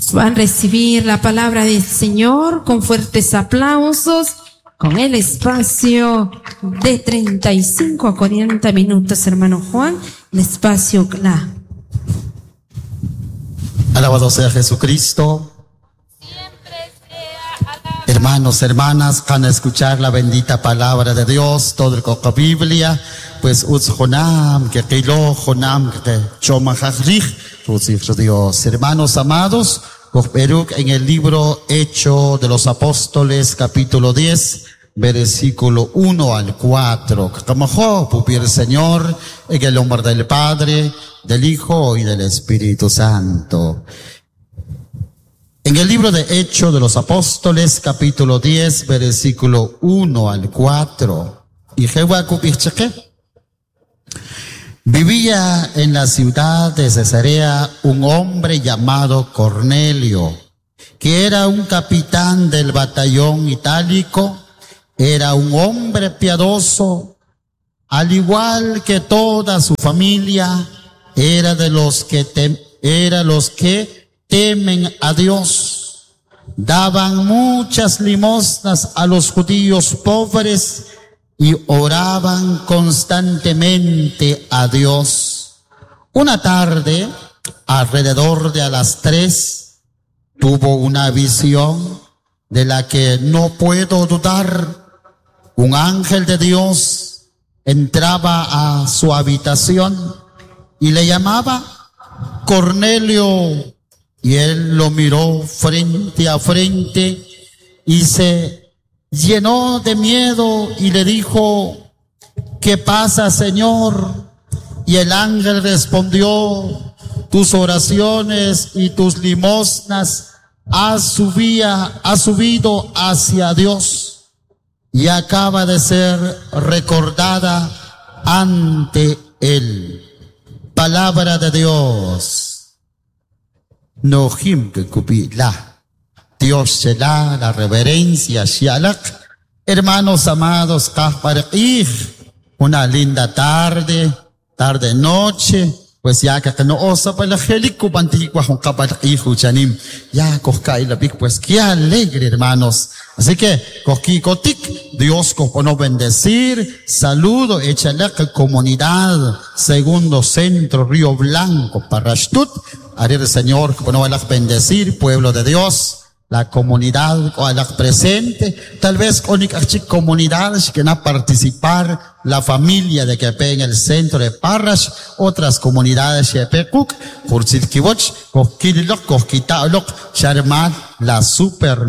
Van a recibir la palabra del Señor con fuertes aplausos, con el espacio de 35 a 40 minutos, hermano Juan, el espacio claro. Alabado sea Jesucristo. Hermanos, hermanas, van a escuchar la bendita palabra de Dios, todo el coca Biblia, pues Jonam, que Kilo, Jonam, que Chomajajrij, Dios. Hermanos amados, en el libro Hecho de los Apóstoles, capítulo 10, versículo 1 al 4. Como pupier el Señor, en el nombre del Padre, del Hijo y del Espíritu Santo. En el libro de Hechos de los Apóstoles, capítulo 10, versículo 1 al 4. Y Jehová Cupicheque vivía en la ciudad de Cesarea un hombre llamado Cornelio, que era un capitán del batallón itálico. Era un hombre piadoso, al igual que toda su familia. Era de los que temen a Dios. Daban muchas limosnas a los judíos pobres y oraban constantemente a Dios. Una tarde, alrededor de a las 3, tuvo una visión de la que no puedo dudar. Un ángel de Dios entraba a su habitación y le llamaba Cornelio. Y él lo miró frente a frente y se llenó de miedo y le dijo: ¿qué pasa, Señor? Y el ángel respondió: tus oraciones y tus limosnas has subido hacia Dios y acaba de ser recordada ante él. Palabra de Dios. No him que cupi la. Dios se la reverencia shialak. Hermanos amados, una linda tarde, noche, pues ya que no osa para la helico pantigua con caparijo chanim. Ya cosca y la pic, pues qué alegre, hermanos. Así que, cosquicotic, Dios nos bendecir, saludo, échale comunidad, segundo centro, Río Blanco, Parrashtut. Haré el Señor que nos va a bendecir, pueblo de Dios, la comunidad presente, tal vez con comunidades que van a participar, la familia de que en el centro de Parrash, otras comunidades que pekuk, por Silkiwoch, Koskilok, Koskitalok, Sharmat, la Super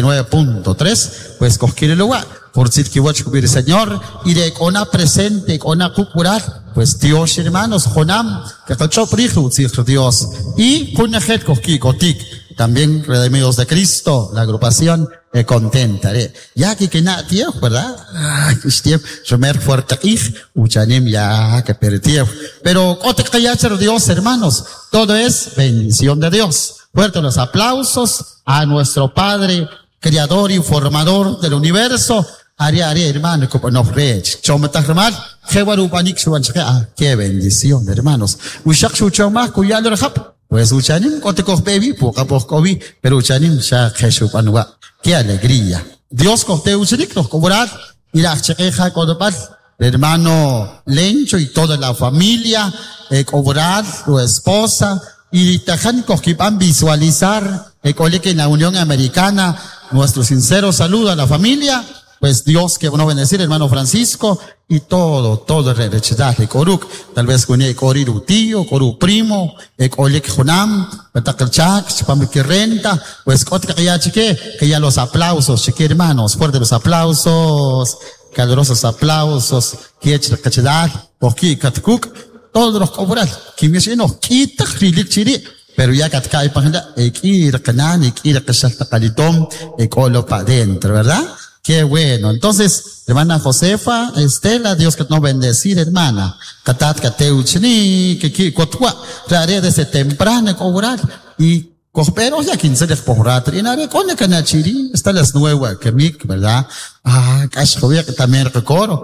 99.3, pues Koskilok, por Silkiwoch, el Señor, y de Kona presente, Kona Kukurat, pues Dios, hermanos, Jonam, que cachó prijo, Dios, y Kunajet Koskikotik, también redimidos de Cristo, la agrupación contenta. Ya que nada tiempo, ¿verdad? Ay, tiempo, Shomer fuerte uchanim ya que perdió. Pero Dios, hermanos, todo es bendición de Dios. Fuerte los aplausos a nuestro Padre, Creador y Formador del universo. Aria, hermano, como nos rech, chomatahramal, jewarupanik shuanchaka, qué bendición, hermanos. Ushak shuchoma, kuyalo rehap. Pues uchanim, kotekos baby, poca poscovi, pero uchanim, ya jeshupanua. Qué alegría. Dios coste uchanik, los cobrar, y la chequeja codopat, hermano Lencho y toda la familia, cobrar, su esposa, y tajan coskipan visualizar, que en la Unión Americana, nuestro sincero saludo a la familia. Pues Dios que bueno bendecir, hermano Francisco, y todo el rechazar de Coruk, tal vez con el Coriru tío, Coru primo, Olek Jonam, Patakalchak, Chipamiki renta, pues que ya los aplausos, cheque hermanos, fuerte los aplausos, calurosos aplausos, Kiech Kachedad, Poki Katkuk, todos los cobrar, Kimishino, Kita, Rilik Chiri, pero ya Katkai Panda, Ekir Kanan, Ekir Kashaltakalitom, Ekolo pa dentro, ¿verdad? Qué bueno. Entonces, hermana Josefa, Estela, Dios que nos bendecir, hermana. Katat Kateuchni, que Kotwa, traeré desde temprano cobrar. Y pero ya 15 de porratri, en área con la canachiri, está las nuevas, que mic, ¿verdad? Cash, que también recoro.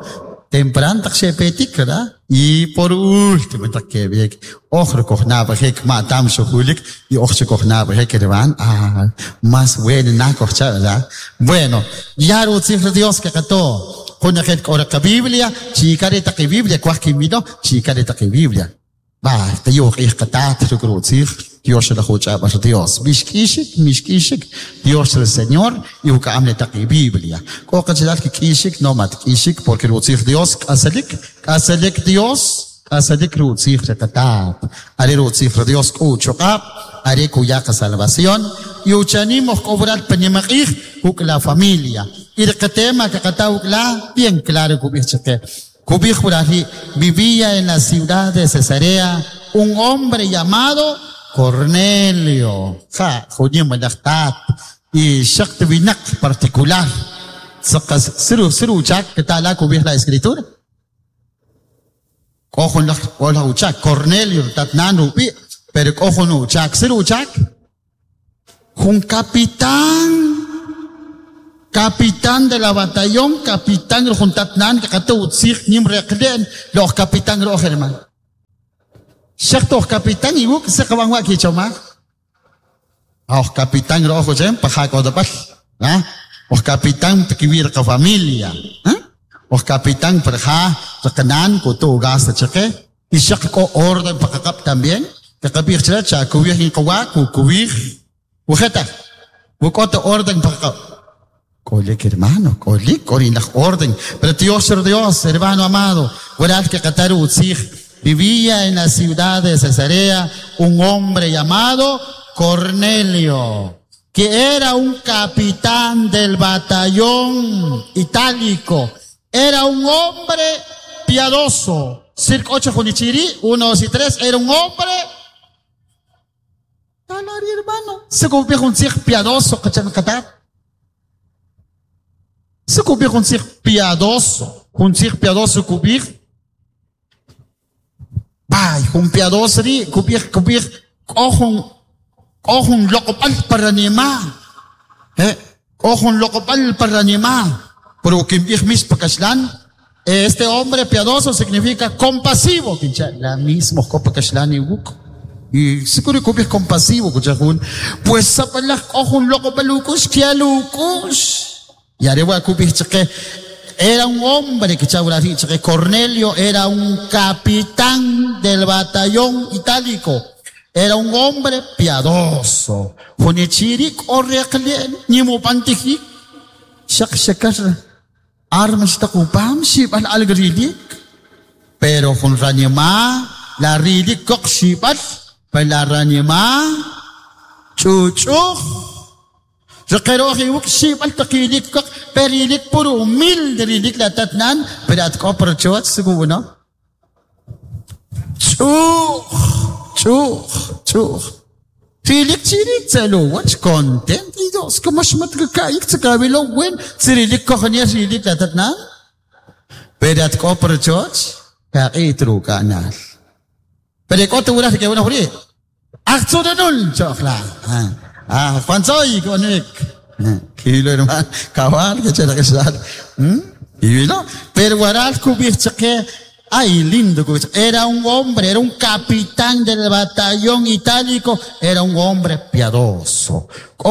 temprano se petik, ¿verdad? Y por último, que bien, ojo, cognaba, que matam su julik, y ojo, cognaba, que van, más bueno, na cocha, ¿verdad? Bueno, ya lo dice Dios que cató, con la gente con la Biblia, chicareta que Biblia, cualquier mino, chicareta que Biblia. Va, te yo que catá, te lo decir, Dios se la escucha, vas a Dios, mishkishik, Dios el Señor, y uka amle que Biblia. Coca se da que kishik, no mat kishik, porque lo dice Dios, asalik Dios, asalik lo dice catá, are lo dice Dios, uchokap, are cuya salvación, y uchanimos cobrar peñemakih, uk la familia. Y el tema que catá ukla, bien claro que vivía en la ciudad de Cesarea un hombre llamado Cornelio. Y Shaktivinak particular. Siru Chak, ¿qué tal la escritura? Cojo la Uchak, Cornelio, Tatnan Rupi, pero cojo no Uchak. Siru Chak, un capitán de la batallón, capitán de Juntatnan, que cató utsik, nim reklen, los capitán rojo, hermano. Shakto capitán y buk, se acaban aquí, choma. Los capitán rojo, pajaco de paz. Los capitán que vive con familia. Los capitán perja, rekanan, kutu gas, cheque. Y shakko orden para cap también. Que capir checha, cubir y kawak, cubir. Ujeta. Bukoto orden para cap. Colik, hermano, colik, orden. Pero Dios, hermano amado, que Cataru vivía en la ciudad de Cesarea un hombre llamado Cornelio, que era un capitán del batallón itálico. Era un hombre piadoso. Circo 8 Junichiri, 1, 2 y 3, era un hombre. Hermano, se convirtió en un circo piadoso, Catar. Se cubrir un circo piadoso cubrir. Ay, un piadoso ri, cubrir, ojo un locopal para animar. Ojo un locopal para animar. Pero que mis pakashlan, este hombre piadoso significa compasivo, la misma copa kashlan y buco. Y seguro que es compasivo, pues sapalak, ojo un locopalucus, que lucus. Y ahora que era un hombre que Cornelio era un capitán del batallón itálico. Era un hombre piadoso. Funichirik o reaklen, ni mo pantiki. Shakar armas takupam, shipan algrilik. Pero con ranima, la rilik kok shipan, pala ranima, chuchu. Pero perilik puro humilde rilik la tatnan, pero at ko por chot seguro no. Rilik chirik salo, what's content? Idos como shmat kakaik sa kabilo wen, rilik ko kanya rilik la tatnan. Pero at ko por chot, kakitru kanal. Pero ko tu uras que bueno huri. Akso na nul chokla. Pansoy, konek. Kilo hermano, cabal, que chera que sal. Y no, pero guaral cubir que, ay, lindo cubir. Era un hombre, era un capitán del batallón itálico, era un hombre piadoso.